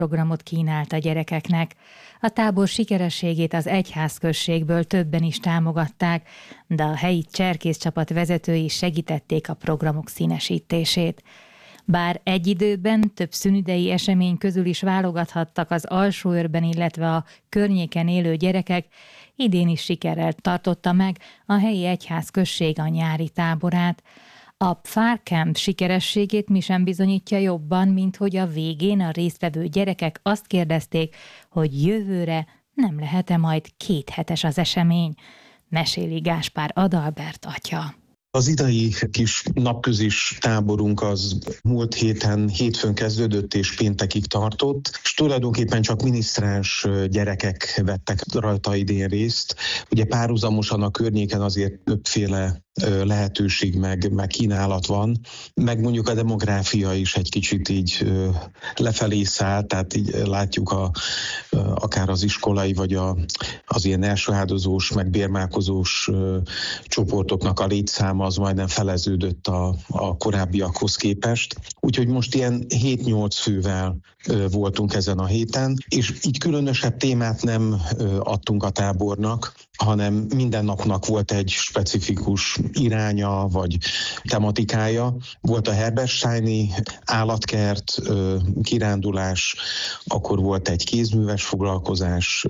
programot kínált a gyerekeknek. A tábor sikerességét az egyházközségből többen is támogatták, de a helyi cserkészcsapat vezetői segítették a programok színesítését. Bár egy időben több szünidei esemény közül is válogathattak az Alsóőrben, illetve a környéken élő gyerekek, idén is sikerrel tartotta meg a helyi egyházközség a nyári táborát. A Pfárkamp sikerességét mi sem bizonyítja jobban, mint hogy a végén a résztvevő gyerekek azt kérdezték, hogy jövőre nem lehet-e majd 2 hetes az esemény. Meséli Gáspár Adalbert atya. Az idei kis napközis táborunk az múlt hétfőn kezdődött és péntekig tartott, és tulajdonképpen csak minisztráns gyerekek vettek rajta idén részt. Ugye párhuzamosan a környéken azért többféle lehetőség meg kínálat van, meg mondjuk a demográfia is egy kicsit így lefelé száll, tehát így látjuk akár az iskolai vagy az ilyen elsőhádozós, meg bérmálkozós csoportoknak a létszáma az majdnem feleződött a korábbiakhoz képest. Úgyhogy most ilyen 7-8 fővel voltunk ezen a héten, és így különösebb témát nem adtunk a tábornak, hanem minden napnak volt egy specifikus iránya vagy tematikája. Volt a Herbersteini állatkert, kirándulás, akkor volt egy kézműves foglalkozás,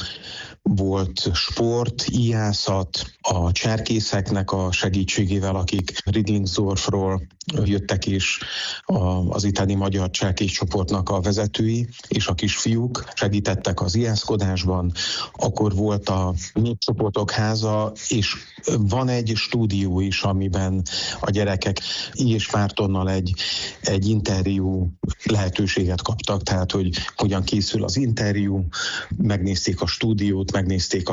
volt sport, íjászat, a cserkészeknek a segítségével, akik Ridlingsdorfról jöttek, és az itteni magyar cserkészcsoportnak a vezetői és a kisfiúk segítettek az íjászkodásban. Akkor volt a Népcsoportok háza, és van egy stúdió is, amiben a gyerekek és Mártonnal egy interjú lehetőséget kaptak, tehát hogy hogyan készül az interjú, megnézték a stúdiót, megnézték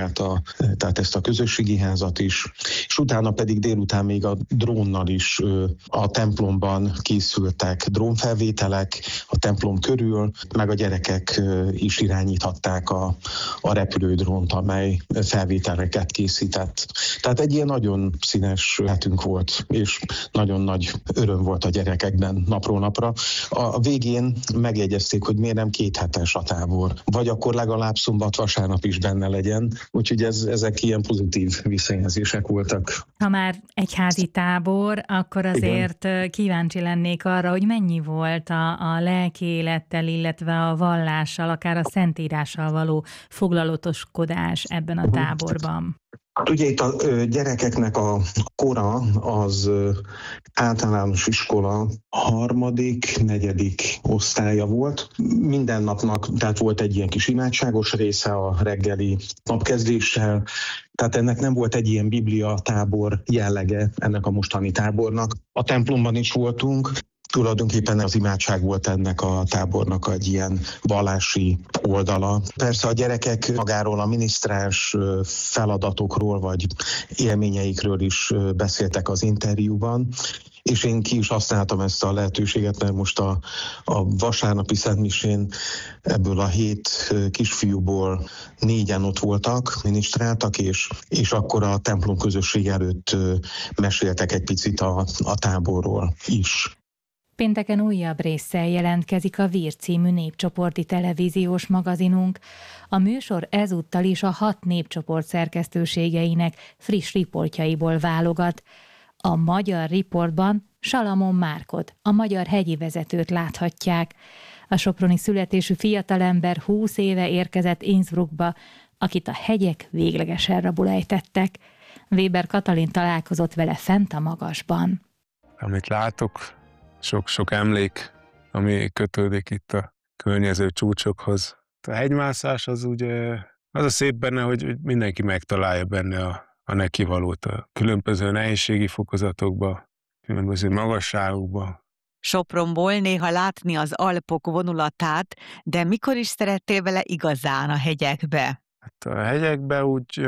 tehát ezt a közösségi házat is, és utána pedig délután még a drónnal is a templomban készültek drónfelvételek a templom körül, meg a gyerekek is irányíthatták a repülődrónt, amely felvételeket készített. Tehát egy ilyen nagyon színes hetünk volt, és nagyon nagy öröm volt a gyerekekben napról napra. A végén megjegyezték, hogy miért nem 2 hetes a tábor, vagy akkor legalább szombat-vasárnap is benne legyen, úgyhogy ezek ilyen pozitív visszajelzések voltak. Ha már egyházi tábor, akkor azért kíváncsi lennék arra, hogy mennyi volt a lelki élettel, illetve a vallással, akár a szentírással való foglalatoskodás ebben a táborban. Ugye itt a gyerekeknek a kora az általános iskola 3., 4. osztálya volt. Minden napnak, tehát volt egy ilyen kis imádságos része a reggeli napkezdéssel, tehát ennek nem volt egy ilyen biblia tábor jellege ennek a mostani tábornak. A templomban is voltunk. Tulajdonképpen az imádság volt ennek a tábornak egy ilyen vallási oldala. Persze a gyerekek magáról a minisztráns feladatokról vagy élményeikről is beszéltek az interjúban, és én ki is használtam ezt a lehetőséget, mert most a vasárnapi szentmisén ebből a 7 kisfiúból 4-en ott voltak, minisztráltak, és akkor a templom közösség előtt meséltek egy picit a táborról is. Pénteken újabb résszel jelentkezik a Vír című népcsoporti televíziós magazinunk. A műsor ezúttal is a 6 népcsoport szerkesztőségeinek friss riportjaiból válogat. A Magyar Riportban Salamon Márkot, a magyar hegyi vezetőt láthatják. A soproni születésű fiatalember 20 éve érkezett Innsbruckba, akit a hegyek véglegesen rabul ejtettek. Weber Katalin találkozott vele fent a magasban. Amit látok, sok emlék, ami kötődik itt a környező csúcsokhoz. A hegymászás az ugye, az a szép benne, hogy mindenki megtalálja benne a nekivalót a különböző nehézségi fokozatokba, különböző magasságokba. Sopronból néha látni az Alpok vonulatát, de mikor is szerettél vele igazán a hegyekbe? Hát a hegyekbe úgy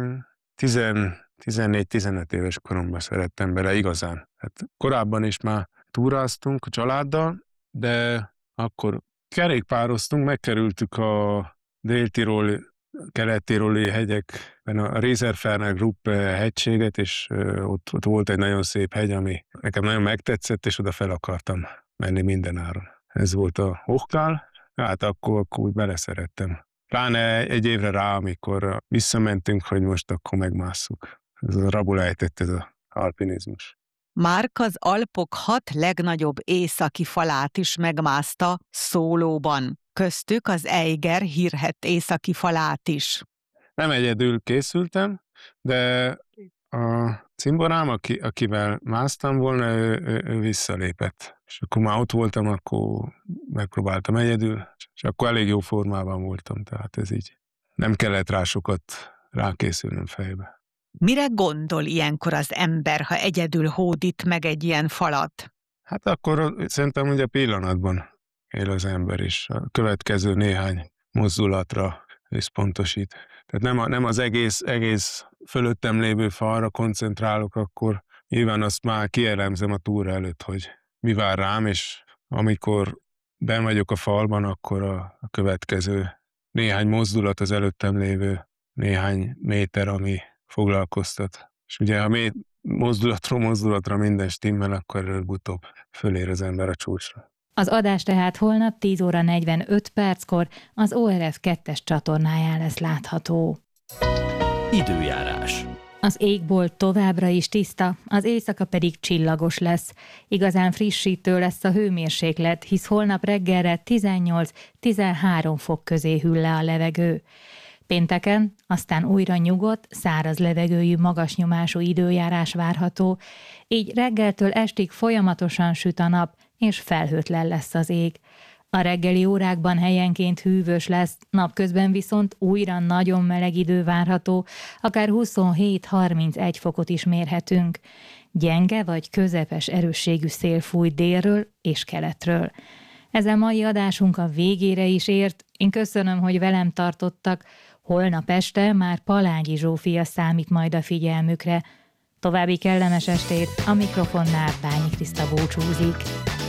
14-15 éves koromban szerettem bele igazán. Hát korábban is már túráztunk a családdal, de akkor kerékpároztunk, megkerültük a dél-tiroli, kelet-tiroli hegyekben a Rieserferner Grupp hegységet, és ott volt egy nagyon szép hegy, ami nekem nagyon megtetszett, és oda fel akartam menni mindenáron. Ez volt a Hochkál hát akkor úgy beleszerettem. Pláne egy évre rá, amikor visszamentünk, hogy most akkor megmásszuk. Ez a rabul ejtett, ez az alpinizmus. Mark az Alpok 6 legnagyobb északi falát is megmászta szólóban. Köztük az Eiger hírhett északi falát is. Nem egyedül készültem, de a cimborám, akivel másztam volna, ő visszalépett. És akkor már ott voltam, akkor megpróbáltam egyedül, és akkor elég jó formában voltam, tehát ez így. Nem kellett rá sokat rákészülnöm fejbe. Mire gondol ilyenkor az ember, ha egyedül hódít meg egy ilyen falat? Hát akkor szerintem, hogy a pillanatban él az ember is. A következő néhány mozdulatra összpontosít. Tehát nem az egész fölöttem lévő falra koncentrálok, akkor nyilván azt már kielemzem a túra előtt, hogy mi vár rám, és amikor benn vagyok a falban, akkor a következő néhány mozdulat az előttem lévő néhány méter, ami foglalkoztat. És ugye, ha mozdulatról minden stimmel, akkor előbb-utóbb fölér az ember a csúcsra. Az adás tehát holnap 10 óra 45 perckor az ORF 2-es csatornáján lesz látható. Időjárás. Az égbolt továbbra is tiszta, az éjszaka pedig csillagos lesz. Igazán frissítő lesz a hőmérséklet, hisz holnap reggelre 18-13 fok közé hűl le a levegő. Pénteken aztán újra nyugodt, száraz levegőjű magasnyomású időjárás várható, így reggeltől estig folyamatosan süt a nap, és felhőtlen lesz az ég. A reggeli órákban helyenként hűvös lesz, napközben viszont újra nagyon meleg idő várható, akár 27-31 fokot is mérhetünk. Gyenge vagy közepes erősségű szél fúj délről és keletről. Ezzel mai adásunk a végére is ért. Én köszönöm, hogy velem tartottak. Holnap este már Palágyi Zsófia számít majd a figyelmükre. További kellemes estét, a mikrofonnál Bányi Kriszta búcsúzik.